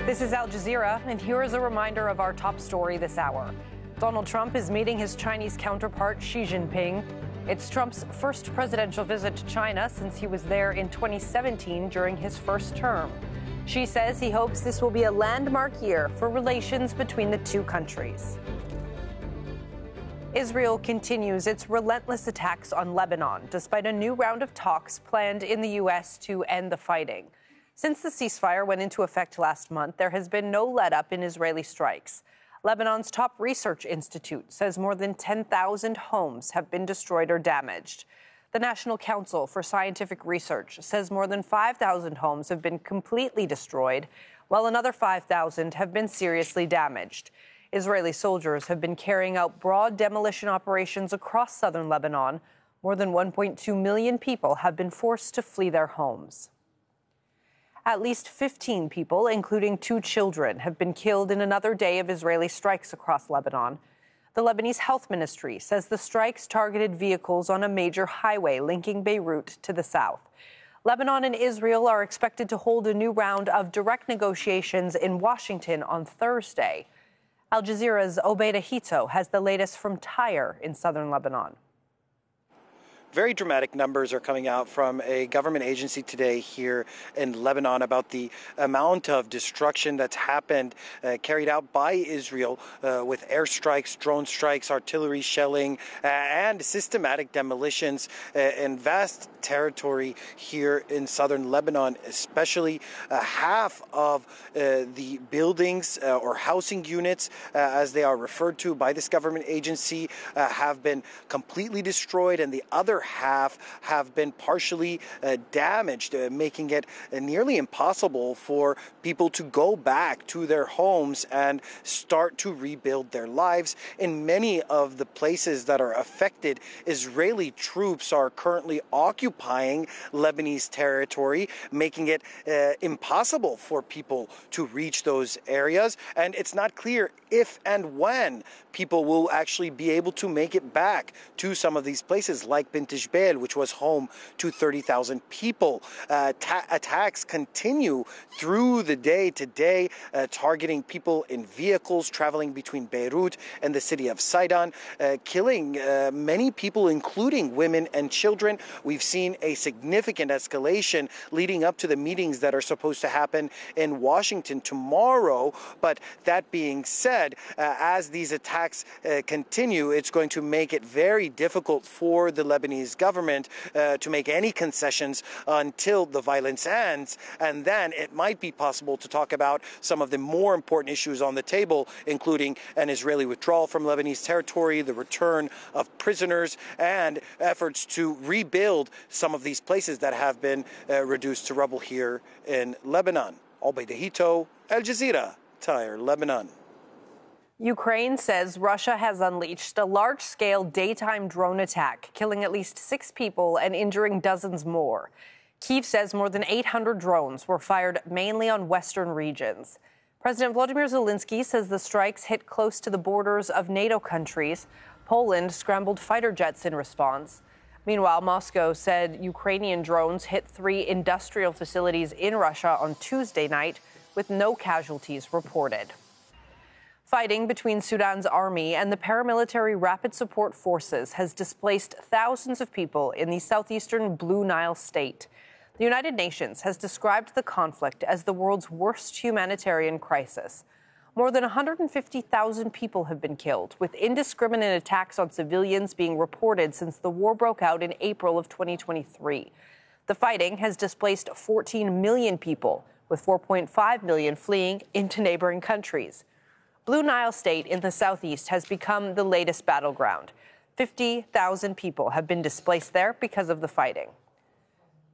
This is Al Jazeera, and here is a reminder of our top story this hour. Donald Trump is meeting his Chinese counterpart Xi Jinping. It's Trump's first presidential visit to China since he was there in 2017 during his first term. Xi says he hopes this will be a landmark year for relations between the two countries. Israel continues its relentless attacks on Lebanon, despite a new round of talks planned in the U.S. to end the fighting. Since the ceasefire went into effect last month, there has been no let-up in Israeli strikes. Lebanon's top research institute says more than 10,000 homes have been destroyed or damaged. The National Council for Scientific Research says more than 5,000 homes have been completely destroyed, while another 5,000 have been seriously damaged. Israeli soldiers have been carrying out broad demolition operations across southern Lebanon. More than 1.2 million people have been forced to flee their homes. At least 15 people, including 2 children, have been killed in another day of Israeli strikes across Lebanon. The Lebanese Health Ministry says the strikes targeted vehicles on a major highway linking Beirut to the south. Lebanon and Israel are expected to hold a new round of direct negotiations in Washington on Thursday. Al Jazeera's Obeida Hito has the latest from Tyre in southern Lebanon. Very dramatic numbers are coming out from a government agency today here in Lebanon about the amount of destruction that's happened, carried out by Israel with airstrikes, drone strikes, artillery shelling, and systematic demolitions in vast territory here in southern Lebanon, especially half of the buildings or housing units, as they are referred to by this government agency, have been completely destroyed, and the other half have been partially damaged, making it nearly impossible for people to go back to their homes and start to rebuild their lives. In many of the places that are affected, Israeli troops are currently occupying Lebanese territory, making it impossible for people to reach those areas. And it's not clear if and when people will actually be able to make it back to some of these places like Bint Jbeil, which was home to 30,000 people. Attacks continue through the day today, targeting people in vehicles traveling between Beirut and the city of Sidon, killing many people, including women and children. We've seen a significant escalation leading up to the meetings that are supposed to happen in Washington tomorrow. But that being said, as these attacks continue, it's going to make it very difficult for the Lebanese government to make any concessions until the violence ends. And then it might be possible to talk about some of the more important issues on the table, including an Israeli withdrawal from Lebanese territory, the return of prisoners, and efforts to rebuild some of these places that have been reduced to rubble here in Lebanon. Obeida Hito, Al Jazeera, Tyre, Lebanon. Ukraine says Russia has unleashed a large-scale daytime drone attack, killing at least 6 people and injuring dozens more. Kyiv says more than 800 drones were fired mainly on western regions. President Volodymyr Zelensky says the strikes hit close to the borders of NATO countries. Poland scrambled fighter jets in response. Meanwhile, Moscow said Ukrainian drones hit 3 industrial facilities in Russia on Tuesday night, with no casualties reported. Fighting between Sudan's army and the paramilitary Rapid Support Forces has displaced thousands of people in the southeastern Blue Nile state. The United Nations has described the conflict as the world's worst humanitarian crisis. More than 150,000 people have been killed, with indiscriminate attacks on civilians being reported since the war broke out in April of 2023. The fighting has displaced 14 million people, with 4.5 million fleeing into neighboring countries. Blue Nile State in the southeast has become the latest battleground. 50,000 people have been displaced there because of the fighting.